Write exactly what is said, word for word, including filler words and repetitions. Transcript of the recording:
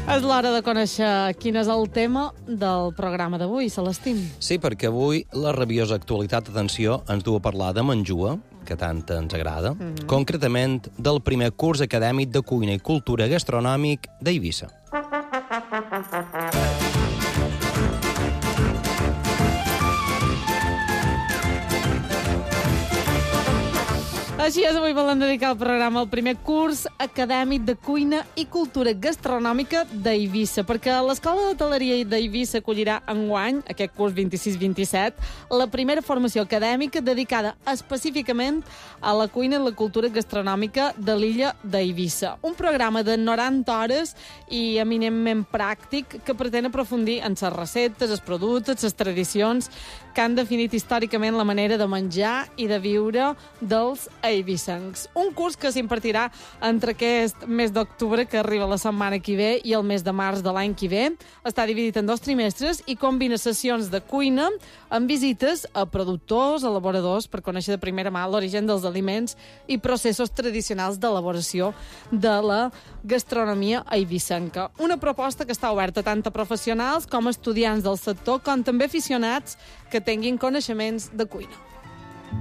És l'hora de conèixer quin és el tema del programa d'avui, Celestín. Sí, perquè avui la rabiosa actualitat, atenció, ens du a parlar de menjua, que tant ens agrada, mm-hmm. concretament del primer curs acadèmic de cuina i cultura gastronòmic d'Eivissa. Així és, avui volem dedicar el programa al primer curs acadèmic de cuina i cultura gastronòmica d'Eivissa, perquè l'Escola d'Hoteleria d'Eivissa acollirà enguany, aquest curs vint-i-sis vint-i-set, la primera formació acadèmica dedicada específicament a la cuina i la cultura gastronòmica de l'illa d'Eivissa. Un programa de noranta hores i eminentment pràctic que pretén aprofundir en les receptes, els productes, les tradicions que han definit històricament la manera de menjar i de viure dels eivissencs. Un curs que s'impartirà entre aquest mes d'octubre, que arriba la setmana que ve, i el mes de març de l'any que ve. Està dividit en dos trimestres i combina sessions de cuina amb visites a productors, elaboradors, per conèixer de primera mà l'origen dels aliments i processos tradicionals d'elaboració de la gastronomia eivissenca. Una proposta que està oberta tant a professionals com a estudiants del sector, com també aficionats que tinguin coneixements de cuina.